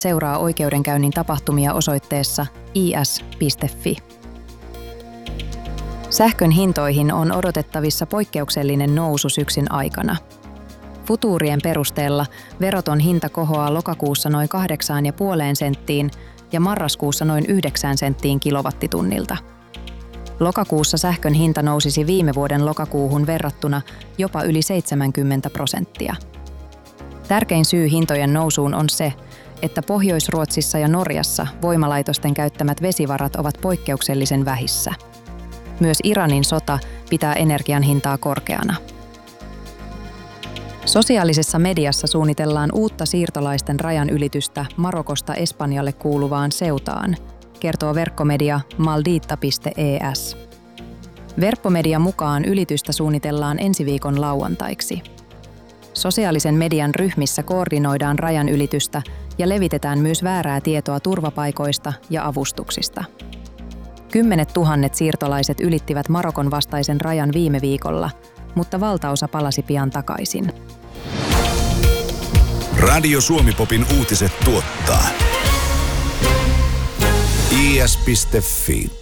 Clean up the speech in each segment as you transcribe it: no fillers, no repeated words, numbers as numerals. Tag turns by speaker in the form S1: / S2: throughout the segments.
S1: Seuraa oikeudenkäynnin tapahtumia osoitteessa is.fi. Sähkön hintoihin on odotettavissa poikkeuksellinen nousu syksyn aikana. Futuurien perusteella veroton hinta kohoaa lokakuussa noin 8,5 senttiin ja marraskuussa noin 9 senttiin kilowattitunnilta. Lokakuussa sähkön hinta nousisi viime vuoden lokakuuhun verrattuna jopa yli 70%. Tärkein syy hintojen nousuun on se, että Pohjois-Ruotsissa ja Norjassa voimalaitosten käyttämät vesivarat ovat poikkeuksellisen vähissä. Myös Iranin sota pitää energian hintaa korkeana. Sosiaalisessa mediassa suunnitellaan uutta siirtolaisten rajan ylitystä Marokosta Espanjalle kuuluvaan Ceutaan, kertoo verkkomedia maldita.es. Verkkomedian mukaan ylitystä suunnitellaan ensi viikon lauantaiksi. Sosiaalisen median ryhmissä koordinoidaan rajan ylitystä ja levitetään myös väärää tietoa turvapaikoista ja avustuksista. 10 000 siirtolaiset ylittivät Marokon vastaisen rajan viime viikolla, mutta valtaosa palasi pian takaisin.
S2: Radio Suomi-popin uutiset tuottaa is.fi.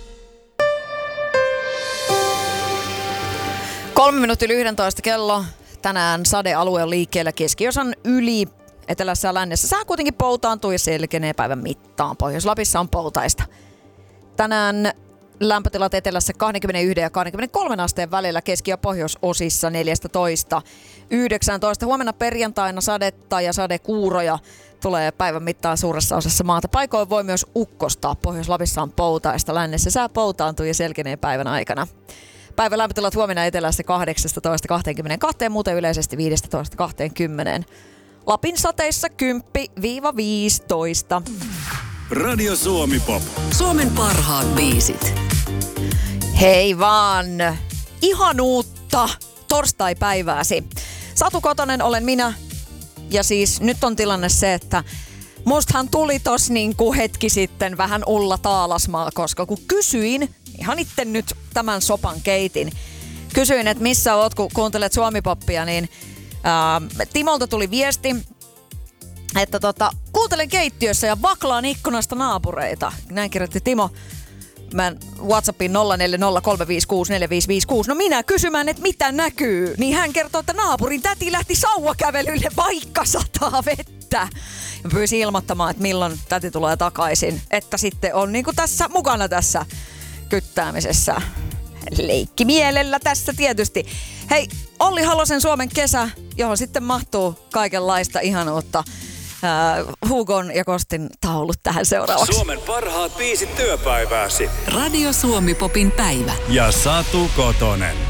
S3: 11:03 kello. Tänään sadealue on liikkeellä keskiosan yli etelässä ja lännessä. Sää kuitenkin poutaantuu ja selkenee päivän mittaan. Pohjois-Lapissa on poutaista. Tänään lämpötilat etelässä 21 ja 23 asteen välillä, keski- ja pohjoisosissa 14-19. Huomenna perjantaina sadetta ja sadekuuroja tulee päivän mittaan suuressa osassa maata. Paikoin voi myös ukkostaa. Pohjois-Lapissa on poutaista. Lännessä sää poutaantuu ja selkenee päivän aikana. Päivän lämpötilat huomenna etelässä 18-22, muuten yleisesti 15-20. Lapin sateissa 10-15.
S2: Radio Suomi-pop.
S4: Suomen parhaat biisit.
S3: Hei vaan! Ihanuutta torstaipäivääsi. Satu Kotonen olen minä. Ja siis nyt on tilanne se, että mustahan tuli tos niinku hetki sitten vähän Ulla Taalasmaa, koska kun kysyin, ihan itse nyt tämän sopan keitin, kysyin, että missä oot, kun kuuntelet Suomi-poppia, niin Timolta tuli viesti, että kuuntelen keittiössä ja vaklaan ikkunasta naapureita. Näin kirjoitti Timo. Mä WhatsAppiin 0403564556. No minä kysymään, että mitä näkyy. Niin hän kertoo, että naapurin täti lähti sauvakävelylle, vaikka sataa vettä. Ja pyysi ilmoittamaan, että milloin täti tulee takaisin. Että sitten on niinku tässä mukana tässä kyttäämisessä. Leikkimielellä tässä tietysti. Hei, Olli Halosen Suomen kesä, johon sitten mahtuu kaikenlaista ihanuutta. Hugon ja Kostin taulut tähän seuraavaksi.
S2: Suomen parhaat biisit työpäivääsi.
S4: Radio Suomi-popin päivä.
S2: Ja Satu Kotonen.